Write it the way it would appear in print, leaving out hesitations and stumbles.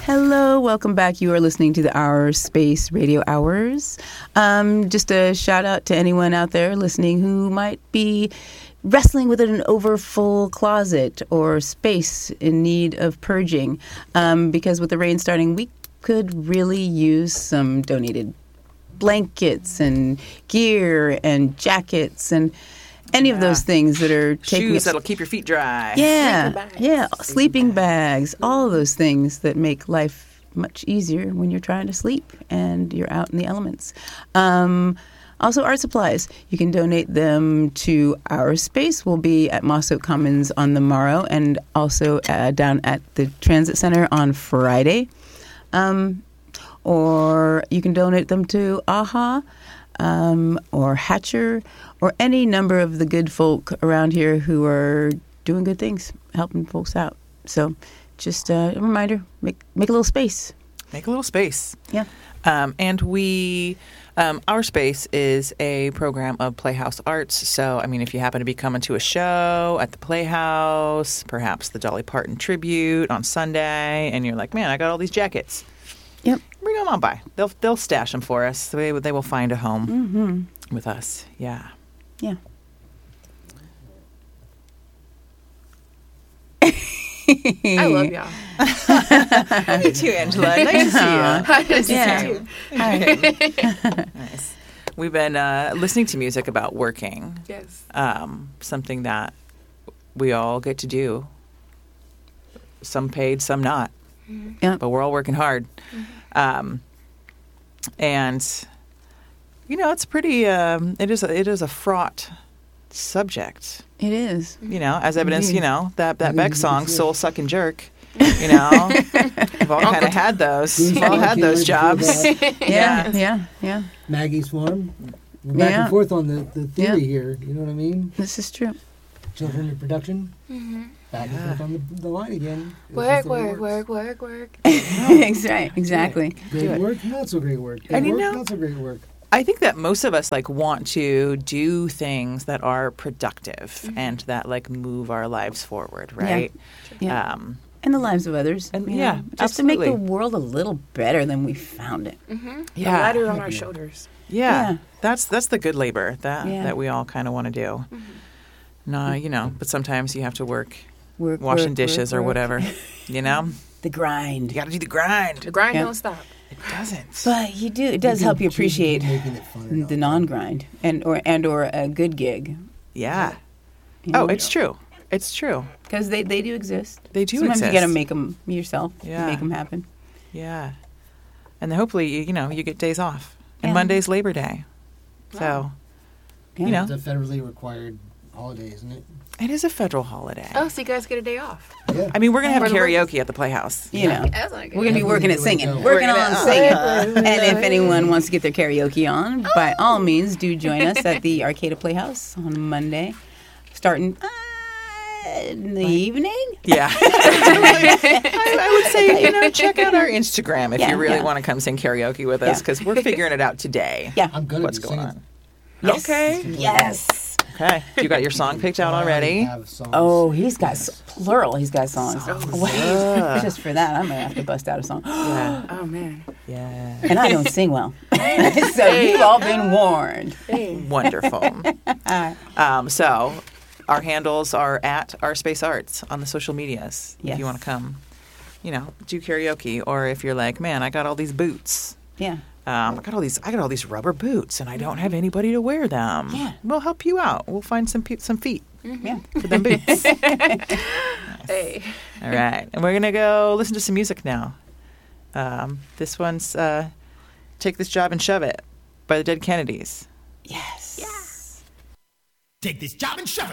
Hello, welcome back. You are listening to the Our Space Radio Hours. Just a shout out to anyone out there listening who might be wrestling with an overfull closet or space in need of purging. Because with the rain starting, we could really use some donated blankets and gear and jackets and any of those things that are taking shoes that'll keep your feet dry. Yeah, sleeping bags, all of those things that make life much easier when you're trying to sleep and you're out in the elements. Also, art supplies. You can donate them to Our Space. We'll be at Moss Oak Commons on the morrow and also down at the Transit Center on Friday. Or you can donate them to AHA. Or Hatcher, or any number of the good folk around here who are doing good things, helping folks out. So just a reminder, make a little space. Make a little space. Yeah. And we, Our Space is a program of Playhouse Arts. So, I mean, if you happen to be coming to a show at the Playhouse, perhaps the Dolly Parton tribute on Sunday, and you're like, man, I got all these jackets. Yep. Bring them on by. They'll stash them for us. They will find a home with us. Yeah. Yeah. I love y'all. You too, Angela. Nice to see you. Nice to see you. Nice. We've been listening to music about working. Yes. Something that we all get to do. Some paid, some not. Yeah. But we're all working hard. And, you know, it's pretty, it is a fraught subject. It is. You know, as evidence, you know, that Beck song, Soul Sucking Jerk, you know, we've all kind of had those. We've all had those jobs. Yeah. Maggie's Farm. We're back and forth on the theory here. You know what I mean? This is true. Children in production. Back and forth on the line again. Work. Exactly. Great work, not so great work. And you Great work, know- not so great work. I think that most of us like want to do things that are productive and that like move our lives forward, right? Yeah. And the lives of others. And you yeah, know, just to make the absolutely. world a little better than we found it. The ladder on our shoulders. Yeah. That's the good labor that we all kind of want to do. No, you know, but sometimes you have to work washing dishes or whatever, you know? The grind. You got to do the grind. The grind don't stop. It doesn't. But you do. It does help you appreciate Making it fun the non-grind and or a good gig. Yeah. You know? Oh, it's true. It's true. Because they do exist. They do Sometimes exist. you got to make them yourself. Yeah. Make them happen. Yeah. And then hopefully, you know, you get days off. And Yeah. Monday's Labor Day. So, Yeah. you know, It's a federally required holiday, isn't it? it is a federal holiday. Oh, so you guys get a day off. Yeah. I mean, we're going to have For the karaoke at the Playhouse. You know. That's not good. We're going to be working at singing. We're Working gonna- on singing. And if anyone wants to get their karaoke on, by all means, do join us at the Arcata Playhouse on Monday, starting in the evening. Yeah. I would say, you know, check out our Instagram if Yeah, you really yeah. want to come sing karaoke with us Yeah. because we're figuring it out today. Yeah. I'm gonna What's be going singing. on? Yes. Okay. Yes. Okay. You got your song picked out I already? have songs. Oh, he's got plural. He's got songs. Wait, just for that, I might have to bust out a song. Yeah. Oh, man. Yeah. And I don't sing well, so you've all been warned. Wonderful. So our handles are at Our Space Arts on the social medias. If Yes. you want to come, you know, do karaoke, or if you're like, man, I got all these boots. Yeah. I got all these rubber boots, and I don't have anybody to wear them. Yeah. We'll help you out. We'll find some feet Yeah. for them boots. Hey. All right, and we're gonna go listen to some music now. This one's "Take This Job and Shove It" by the Dead Kennedys. Yes. Take this job and shove it.